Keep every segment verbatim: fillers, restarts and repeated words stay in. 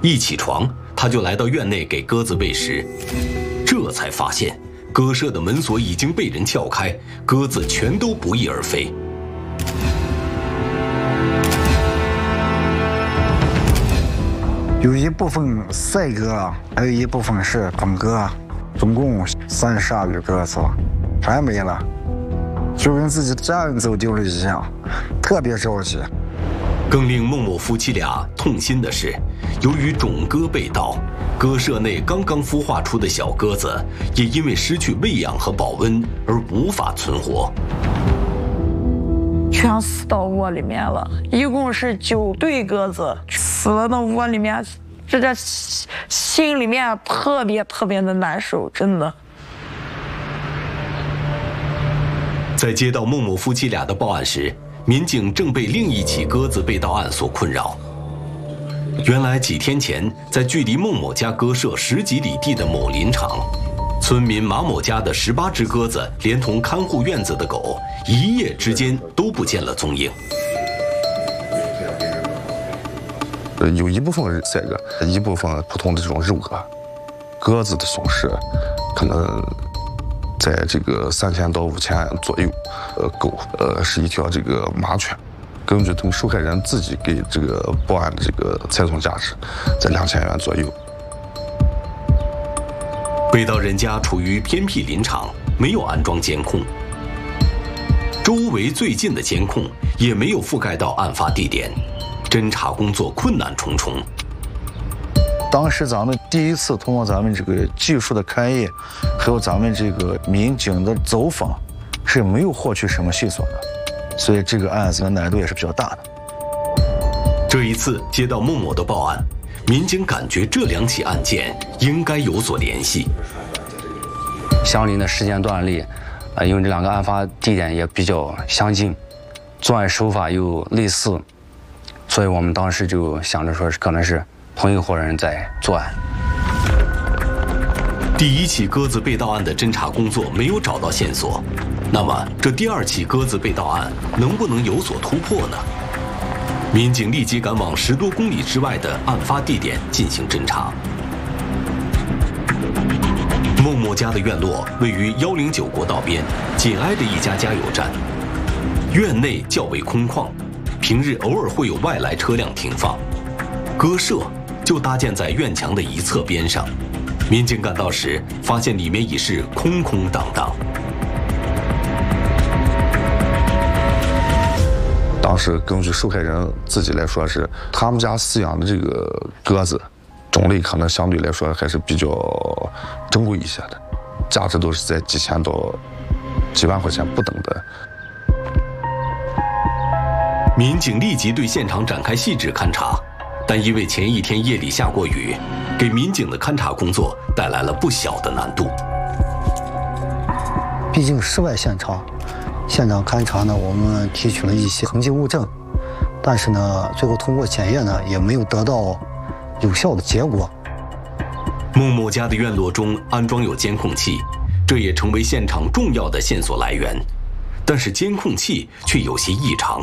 一起床，他就来到院内给鸽子喂食，这才发现鸽舍的门锁已经被人撬开，鸽子全都不翼而飞。 有一部分赛鸽，还有一部分是公鸽，总共三十二羽鸽子，全没了，就跟自己家人走丢了一样，特别着急。 更令孟某夫妻俩痛心的是，由于种鸽被盗，鸽舍内刚刚孵化出的小鸽子也因为失去喂养和保温而无法存活， 全死到窝里面了。一共是九对鸽子死了到窝里面，这这心里面特别特别的难受，真的。 在接到孟某夫妻俩的报案时，民警正被另一起鸽子被盗案所困扰。原来几天前，在距离孟某家鸽舍十几里地的某林场，村民马某家的十八只鸽子，连同看护院子的狗，一夜之间都不见了踪影。 呃，有一部分是赛鸽，一部分普通的这种肉鸽。鸽子的损失可能在这个三千到五千左右。呃，狗呃是一条这个麻犬，根据他们受害人自己给这个报案的这个财损价值，在两千元左右。 被盗人家处于偏僻林场，没有安装监控，周围最近的监控也没有覆盖到案发地点，侦查工作困难重重。 当时咱们第一次通过咱们这个技术的勘验，还有咱们这个民警的走访，是没有获取什么线索的，所以这个案子的难度也是比较大的。 这一次接到孟某的报案，民警感觉这两起案件应该有所联系。 相邻的时间段里，呃，因为这两个案发地点也比较相近，作案手法又类似，所以我们当时就想着说是可能是同一伙人在作案。 第一起鸽子被盗案的侦查工作没有找到线索，那么这第二起鸽子被盗案能不能有所突破呢？民警立即赶往十多公里之外的案发地点进行侦查。孟某家的院落位于一零九国道边，紧挨着一家加油站，院内较为空旷，平日偶尔会有外来车辆停放。鸽舍就搭建在院墙的一侧边上，民警赶到时，发现里面已是空空荡荡。 当时根据受害人自己来说，是他们家饲养的这个鸽子种类可能相对来说还是比较珍贵一些的，价值都是在几千到几万块钱不等的。 民警立即对现场展开细致勘查，但因为前一天夜里下过雨，给民警的勘查工作带来了不小的难度。 毕竟室外现场，现场勘查呢，我们提取了一些痕迹物证，但是呢，最后通过检验呢，也没有得到有效的结果。 孟某家的院落中安装有监控器，这也成为现场重要的线索来源，但是监控器却有些异常。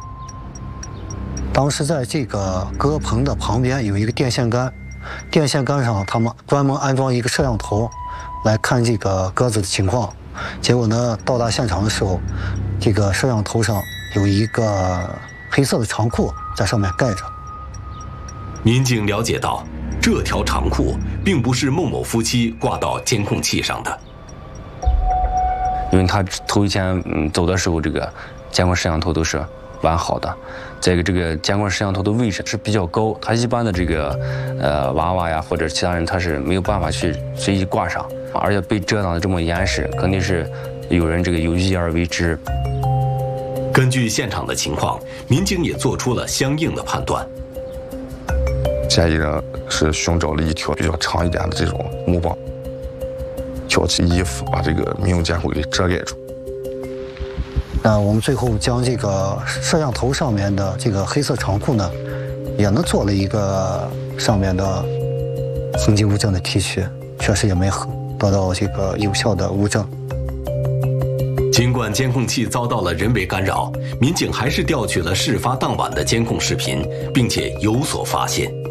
当时在这个鸽棚的旁边有一个电线杆，电线杆上他们专门安装一个摄像头，来看这个鸽子的情况。结果呢，到达现场的时候，这个摄像头上有一个黑色的长裤在上面盖着。 民警了解到，这条长裤并不是孟某夫妻挂到监控器上的， 因为他头一天嗯走的时候，这个监控摄像头都是完好的。再一个，这个监控摄像头的位置是比较高，他一般的这个呃娃娃呀或者其他人他是没有办法去随意挂上，而且被遮挡的这么严实，肯定是有人这个有意而为之。 根据现场的情况，民警也做出了相应的判断。 嫌疑人是寻找了一条比较长一点的这种木棒，挑起衣服把这个民用监控给遮盖住。 那我们最后将这个摄像头上面的这个黑色长裤呢，也能做了一个上面的痕迹物证的提取，确实也没得到这个有效的物证。 尽管监控器遭到了人为干扰，民警还是调取了事发当晚的监控视频，并且有所发现。